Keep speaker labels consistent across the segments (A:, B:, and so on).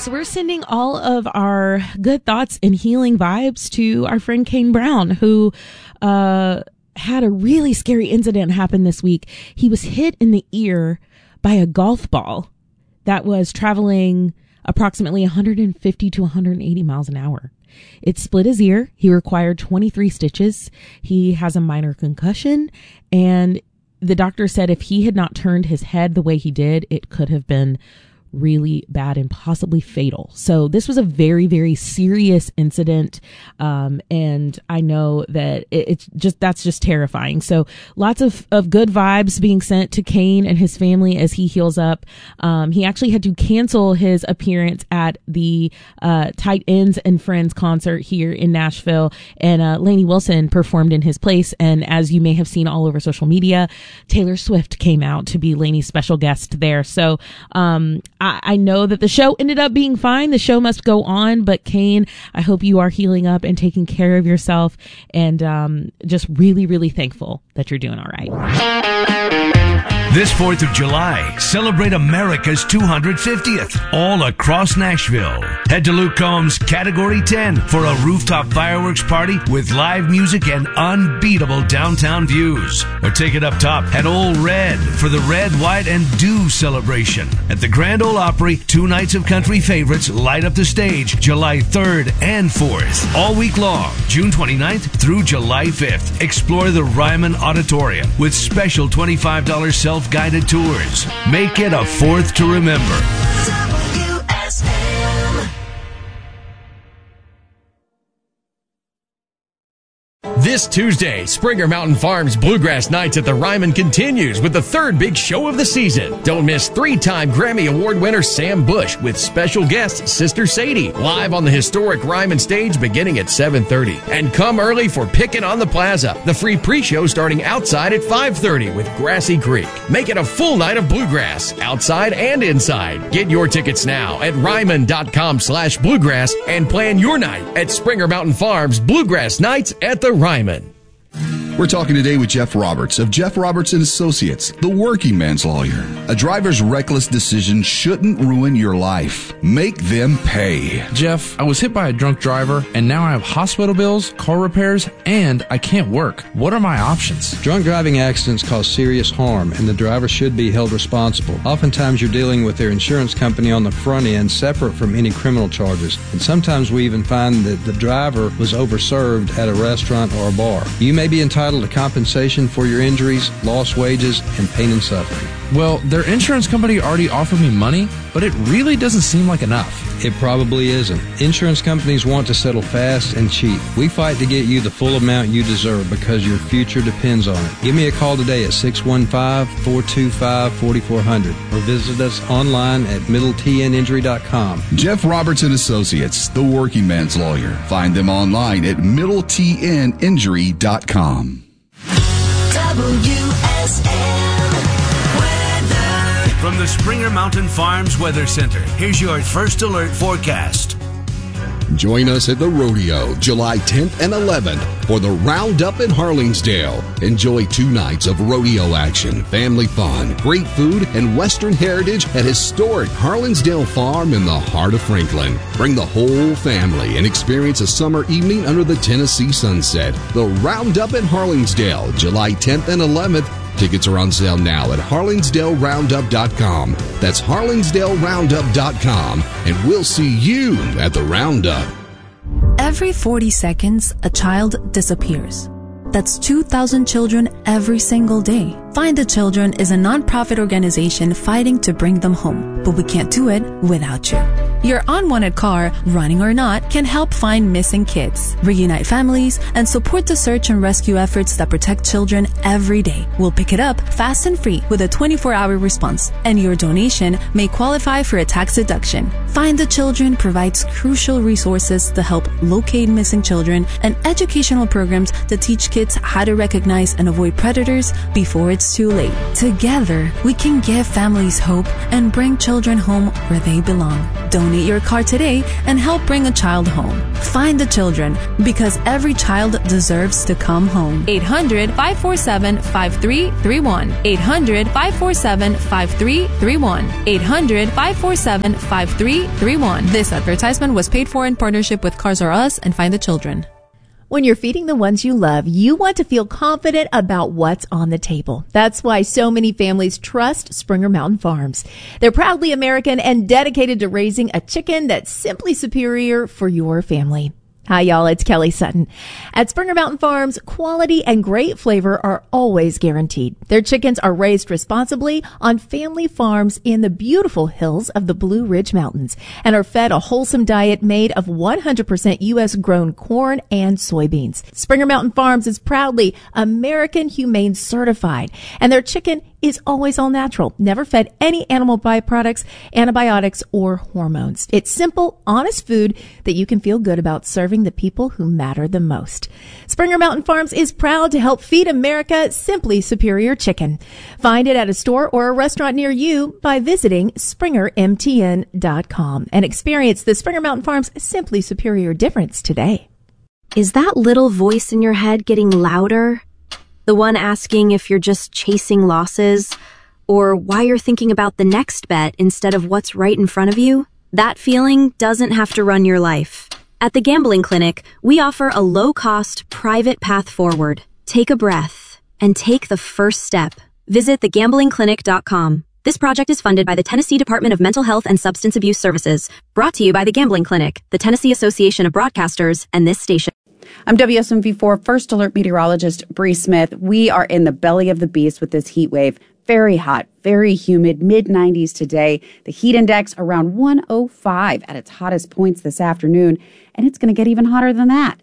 A: So we're sending all of our good thoughts and healing vibes to our friend Kane Brown, who had a really scary incident happen this week. He was hit in the ear by a golf ball that was traveling approximately 150 to 180 miles an hour. It split his ear. He required 23 stitches. He has a minor concussion, and the doctor said if he had not turned his head the way he did, it could have been really bad and possibly fatal. So this was a very, very serious incident. And I know that that's just terrifying. So lots of good vibes being sent to Kane and his family as he heals up. He actually had to cancel his appearance at the Tight Ends and Friends concert here in Nashville, and Lainey Wilson performed in his place. And as you may have seen all over social media, Taylor Swift came out to be Lainey's special guest there. So I know that the show ended up being fine. The show must go on, but Kane, I hope you are healing up and taking care of yourself, and just really, really thankful that you're doing all right.
B: This 4th of July, celebrate America's 250th all across Nashville. Head to Luke Combs Category 10 for a rooftop fireworks party with live music and unbeatable downtown views. Or take it up top at Ole Red for the Red, White, and Dew celebration. At the Grand Ole Opry, 2 nights of country favorites light up the stage July 3rd and 4th. All week long, June 29th through July 5th. Explore the Ryman Auditorium with special $25 self-guided tours. Make it a 4th to remember.
C: This Tuesday, Springer Mountain Farms Bluegrass Nights at the Ryman continues with the 3rd big show of the season. Don't miss 3-time Grammy Award winner Sam Bush with special guest Sister Sadie, live on the historic Ryman stage beginning at 7:30. And come early for Pickin' on the Plaza, the free pre-show starting outside at 5:30 with Grassy Creek. Make it a full night of bluegrass, outside and inside. Get your tickets now at ryman.com/bluegrass and plan your night at Springer Mountain Farms Bluegrass Nights at the Ryman.
D: We're talking today with Jeff Roberts of Jeff Roberts & Associates, the working man's lawyer. A driver's reckless decision shouldn't ruin your life. Make them pay.
E: Jeff, I was hit by a drunk driver, and now I have hospital bills, car repairs, and I can't work. What are my options?
F: Drunk driving accidents cause serious harm, and the driver should be held responsible. Oftentimes you're dealing with their insurance company on the front end, separate from any criminal charges. And sometimes we even find that the driver was overserved at a restaurant or a bar. You may be entitled to compensation for your injuries, lost wages, and pain and suffering.
E: Well, their insurance company already offered me money, but it really doesn't seem like enough.
F: It probably isn't. Insurance companies want to settle fast and cheap. We fight to get you the full amount you deserve because your future depends on it. Give me a call today at 615-425-4400 or visit us online at middletninjury.com.
D: Jeff Roberts & Associates, the working man's lawyer. Find them online at middletninjury.com.
G: WSM weather.
B: From the Springer Mountain Farms Weather Center, here's your first alert forecast.
H: Join us at the rodeo July 10th and 11th for the Roundup in Harlingsdale. Enjoy 2 nights of rodeo action, family fun, great food, and Western heritage at historic Harlingsdale Farm in the heart of Franklin. Bring the whole family and experience a summer evening under the Tennessee sunset. The Roundup in Harlingsdale, July 10th and 11th. Tickets are on sale now at harlingsdaleroundup.com. That's harlingsdaleroundup.com, and we'll see you at the Roundup.
I: Every 40 seconds, a child disappears. That's 2,000 children every single day. Find the Children is a non-profit organization fighting to bring them home, but we can't do it without you. Your unwanted car, running or not, can help find missing kids, reunite families, and support the search and rescue efforts that protect children every day. We'll pick it up fast and free with a 24-hour response, and your donation may qualify for a tax deduction. Find the Children provides crucial resources to help locate missing children and educational programs that teach kids how to recognize and avoid predators before it's it's too late. Together, we can give families hope and bring children home where they belong. Donate your car today and help bring a child home. Find the children, because every child deserves to come home.
J: 800-547-5331. 800-547-5331. 800-547-5331. This advertisement was paid for in partnership with Cars R Us and Find the Children.
K: When you're feeding the ones you love, you want to feel confident about what's on the table. That's why so many families trust Springer Mountain Farms. They're proudly American and dedicated to raising a chicken that's simply superior for your family. Hi, y'all. It's Kelly Sutton. At Springer Mountain Farms, quality and great flavor are always guaranteed. Their chickens are raised responsibly on family farms in the beautiful hills of the Blue Ridge Mountains and are fed a wholesome diet made of 100% U.S. grown corn and soybeans. Springer Mountain Farms is proudly American Humane certified, and their chicken is always all natural, never fed any animal byproducts, antibiotics, or hormones. It's simple, honest food that you can feel good about serving the people who matter the most. Springer Mountain Farms is proud to help feed America simply superior chicken. Find it at a store or a restaurant near you by visiting SpringerMTN.com and experience the Springer Mountain Farms simply superior difference today.
L: Is that little voice in your head getting louder? The one asking if you're just chasing losses, or why you're thinking about the next bet instead of what's right in front of you? That feeling doesn't have to run your life. At the Gambling Clinic, we offer a low-cost, private path forward. Take a breath and take the first step. Visit thegamblingclinic.com. This project is funded by the Tennessee Department of Mental Health and Substance Abuse Services. Brought to you by the Gambling Clinic, the Tennessee Association of Broadcasters, and this station.
M: I'm WSMV4 First Alert Meteorologist Bree Smith. We are in the belly of the beast with this heat wave. Very hot, very humid, mid-90s today. The heat index around 105 at its hottest points this afternoon, and it's going to get even hotter than that.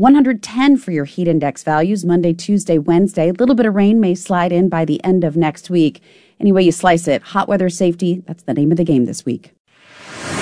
M: 110 for your heat index values Monday, Tuesday, Wednesday. A little bit of rain may slide in by the end of next week. Any way you slice it, hot weather safety, that's the name of the game this week.